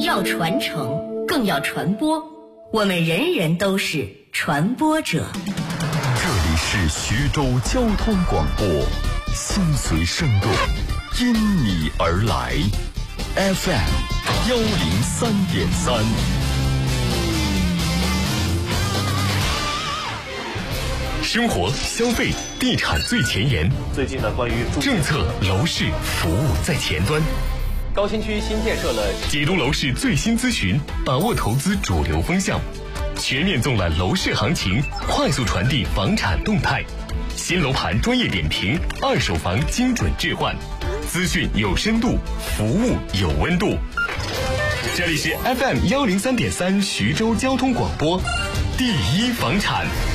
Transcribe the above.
要传承，更要传播。我们人人都是传播者。 这里是徐州交通广播，心随声动，因你而来。FM 103.3。生活、消费、地产最前沿。 最近呢，关于政策、楼市、服务在前端。 高新区新建设了解读楼市最新资讯，把握投资主流风向，全面纵览楼市行情，快速传递房产动态。新楼盘专业点评，二手房精准置换，资讯有深度，服务有温度。这里是 FM 103.3徐州交通广播，第一房产。